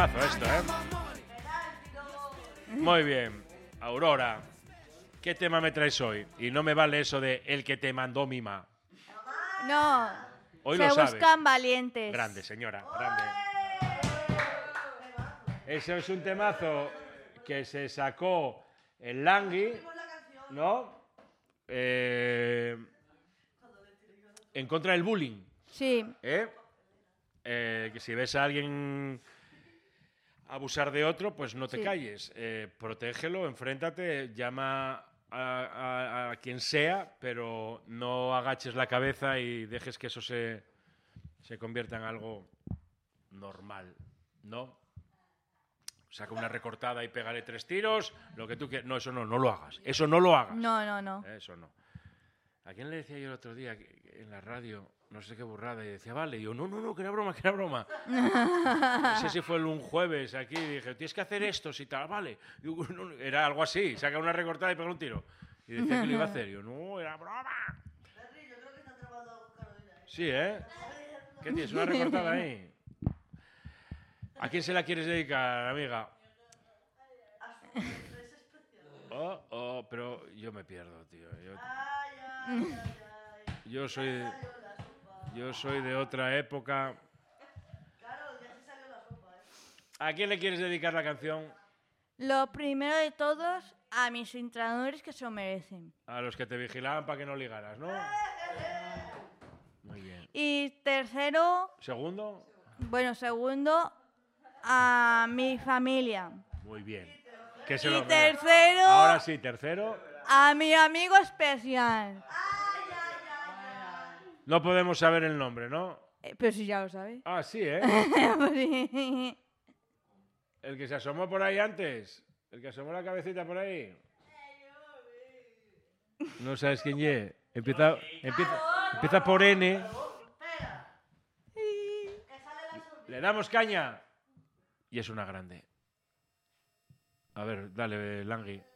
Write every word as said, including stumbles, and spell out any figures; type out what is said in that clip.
Temazo esto, ¿eh? Muy bien. Aurora, ¿qué tema me traes hoy? Y no me vale eso de el que te mandó Mima. No. Hoy Se lo sabes. buscan valientes. Grande, señora, grande. Ese es un temazo que se sacó el Langui, ¿no? Eh, en contra del bullying. Sí. ¿Eh? Eh, que si ves a alguien abusar de otro, pues no te Sí. calles. Eh, protégelo, enfréntate, llama a, a- a quien sea, pero no agaches la cabeza y dejes que eso se, se convierta en algo normal, ¿no? Saca una recortada y pégale tres tiros, lo que tú quieras. No, eso no, no lo hagas. Eso no lo hagas. No, no, no. Eso no. ¿A quién le decía yo el otro día que- que en la radio? No sé qué burrada. Y decía, vale. Y yo, no, no, no, que era broma, que era broma. No sé si fue un jueves aquí. Y dije, tienes que hacer esto, si tal, vale. Y yo, no, no, era algo así. Saca una recortada y pega un tiro. Y decía que lo iba a hacer. Y yo, no, era broma. Sí, ¿eh? ¿Qué tienes? ¿Una recortada ahí? ¿A quién se la quieres dedicar, amiga? Oh, oh, pero yo me pierdo, tío. Yo, yo soy, yo soy de otra época. ¿A quién le quieres dedicar la canción? Lo primero de todos, a mis entrenadores que se lo merecen. A los que te vigilaban para que no ligaras, ¿no? Muy bien. Y tercero, ¿Segundo? bueno, segundo, a mi familia. Muy bien. Que se Y lo- tercero, Ahora sí, tercero. a mi amigo especial. No podemos saber el nombre, ¿no? Eh, pero si ya lo sabes. Ah, sí, ¿eh? Pues sí. El que se asomó por ahí antes. El que asomó la cabecita por ahí. No sabes quién es. Empieza, empieza, empieza por N. Le damos caña. Y es una grande. A ver, dale, Langui.